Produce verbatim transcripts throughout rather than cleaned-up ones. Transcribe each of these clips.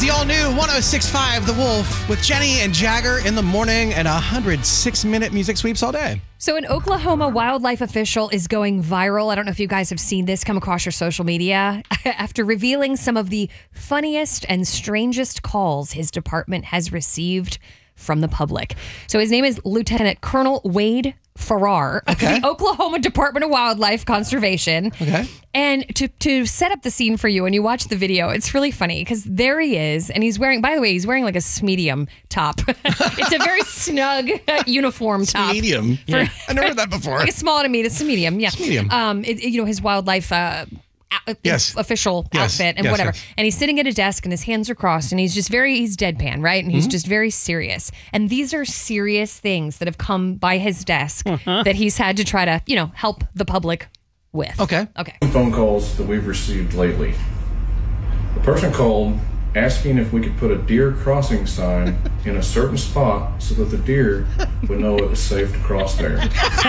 the all-new one oh six point five The Wolf with Jenny and Jagger in the morning and one hundred six minute music sweeps all day. So an Oklahoma wildlife official is going viral. I don't know if you guys have seen this come across your social media after revealing some of the funniest and strangest calls his department has received from the public. So his name is Lieutenant Colonel Wade Farrar of Okay. the Oklahoma Department of Wildlife Conservation. Okay. And to, to set up the scene for you, when you watch the video, it's really funny because there he is, and he's wearing, by the way, he's wearing like a medium top. It's a very snug uniform top. Medium. Yeah. I never heard that before. Like a small to medium, it's a medium, yeah. medium. Um, it, you know, his wildlife uh, a- Yes. official Yes. outfit and Yes, whatever. yes. And he's sitting at a desk and his hands are crossed and he's just very, he's deadpan, right? And he's Mm-hmm. just very serious. And these are serious things that have come by his desk Uh-huh. that he's had to try to, you know, help the public with. Okay. Okay. Phone calls that we've received lately. The person called asking if we could put a deer crossing sign in a certain spot so that the deer would know it was safe to cross there.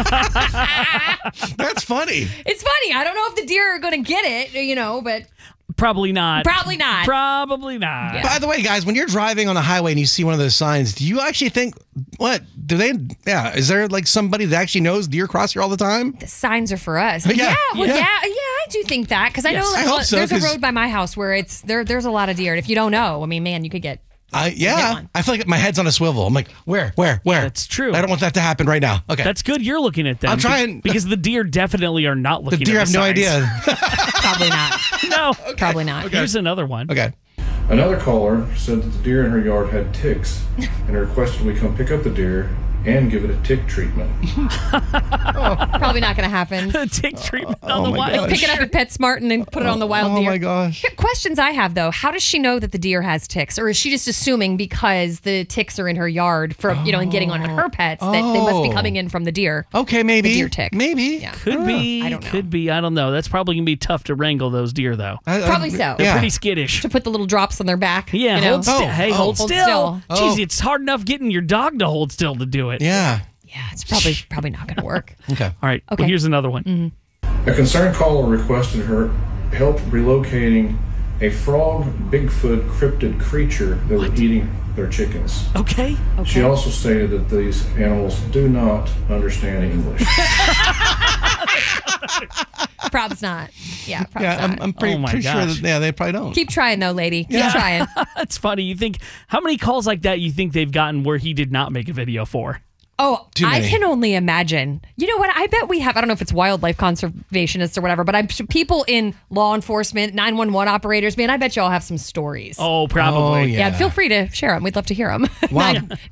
That's funny. It's funny. I don't know if the deer are going to get it, you know, but Probably not. probably not. Probably not. Yeah. By the way, guys, when you're driving on the highway and you see one of those signs, do you actually think, what? Do they, yeah, is there like somebody that actually knows deer cross here all the time? The signs are for us. Yeah, Yeah, well, yeah. yeah, yeah, I do think that because I Yes. know I like, hope well, so, there's a 'cause- road by my house where it's there. There's a lot of deer, and if you don't know, I mean, man, you could get. I, Get yeah. one. I feel like my head's on a swivel. I'm like, where, where, where? That's true. I don't want that to happen right now. Okay. That's good you're looking at them. I'm be- tno Because the deer definitely are not the looking deer at have the no signs. idea. Probably not. No. Probably not. Here's another one. Okay. Another caller said that the deer in her yard had ticks and requested we come pick up the deer and give it a tick treatment. Probably not going to happen. Tick treatment on oh the my wild. gosh. Pick it up at PetSmart and then put it on the wild Oh deer. my gosh. Questions I have though: how does she know that the deer has ticks, or is she just assuming because the ticks are in her yard from you know and getting on her pets that they must be Oh. coming in from the deer? Okay, maybe. The deer tick. Maybe. Yeah. Could be. I don't know. Could be. I don't know. That's probably going to be tough to wrangle those deer, though. I- I- Probably so. They're Yeah. pretty skittish. To put the little drops on their back. Yeah, you know? hold still. Oh, Hey, oh. hold, Hold still. still. Oh. Jeez, it's hard enough getting your dog to hold still to do it. Yeah. Yeah, it's probably probably not going to work. Okay. All right. Okay. Well, here's another one. A concerned caller requested her help relocating a frog, Bigfoot, cryptid creature that was eating their chickens. Okay. She also stated that these animals do not understand English. Probs not. Yeah, probs Yeah, not. I'm, I'm pretty, Oh my pretty sure gosh. that, yeah, they probably don't. Keep trying though, lady. Keep Yeah. trying. That's funny. You think, how many calls like that you think they've gotten where he did not make a video for? Oh, Too I many. can only imagine. You know what? I bet we have, I don't know if it's wildlife conservationists or whatever, but I'm people in law enforcement, nine one one operators, man, I bet you all have some stories. Oh, probably. Oh, yeah. yeah. Feel free to share them. We'd love to hear them. Wow.